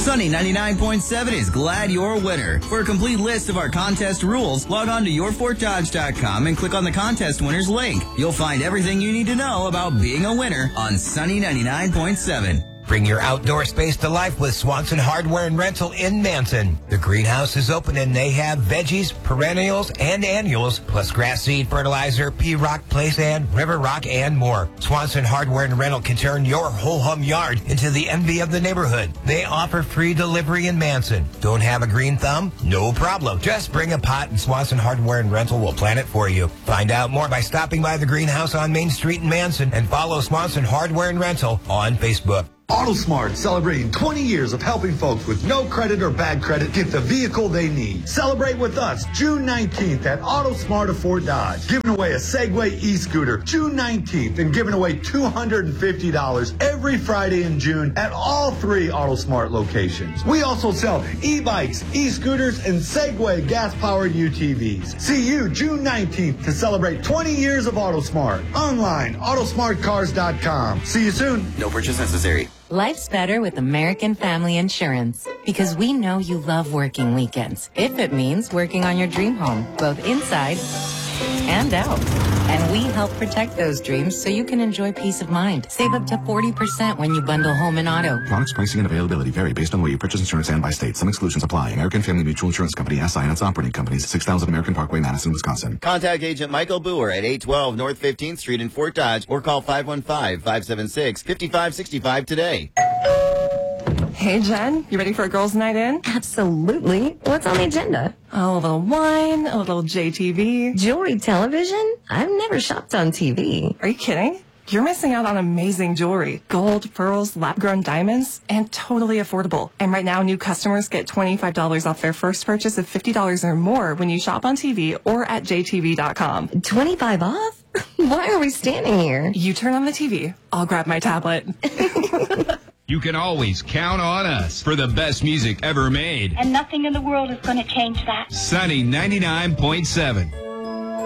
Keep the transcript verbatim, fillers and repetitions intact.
Sunny ninety-nine point seven is glad you're a winner. For a complete list of our contest rules, log on to your fort dodge dot com and click on the contest winners link. You'll find everything you need to know about being a winner on Sunny ninety-nine point seven. Bring your outdoor space to life with Swanson Hardware and Rental in Manson. The greenhouse is open and they have veggies, perennials, and annuals, plus grass seed, fertilizer, pea rock, play sand, river rock, and more. Swanson Hardware and Rental can turn your ho-hum yard into the envy of the neighborhood. They offer free delivery in Manson. Don't have a green thumb? No problem. Just bring a pot and Swanson Hardware and Rental will plant it for you. Find out more by stopping by the greenhouse on Main Street in Manson and follow Swanson Hardware and Rental on Facebook. AutoSmart, celebrating twenty years of helping folks with no credit or bad credit get the vehicle they need. Celebrate with us June nineteenth at AutoSmart of Fort Dodge. Giving away a Segway e-scooter June nineteenth and giving away two hundred fifty dollars every Friday in June at all three AutoSmart locations. We also sell e-bikes, e-scooters, and Segway gas-powered U T Vs. See you June nineteenth to celebrate twenty years of AutoSmart. Online, autosmart cars dot com. See you soon. No purchase necessary. Life's better with American Family Insurance because we know you love working weekends, if it means working on your dream home, both inside and out. And we help protect those dreams so you can enjoy peace of mind. Save up to forty percent when you bundle home and auto. Products, pricing, and availability vary based on where you purchase insurance and by state. Some exclusions apply. American Family Mutual Insurance Company, S I and its operating companies, six thousand American Parkway, Madison, Wisconsin. Contact Agent Michael Boer at eight twelve North fifteenth Street in Fort Dodge or call five one five, five seven six, five five six five today. Hey, Jen, you ready for a girls' night in? Absolutely. What's on the agenda? Oh, a little wine, a little J T V. Jewelry television? I've never shopped on T V. Are you kidding? You're missing out on amazing jewelry. Gold, pearls, lab-grown diamonds, and totally affordable. And right now, new customers get twenty-five dollars off their first purchase of fifty dollars or more when you shop on T V or at J T V dot com. twenty-five off? Why are we standing here? You turn on the T V. I'll grab my tablet. You can always count on us for the best music ever made. And nothing in the world is going to change that. Sunny ninety-nine point seven.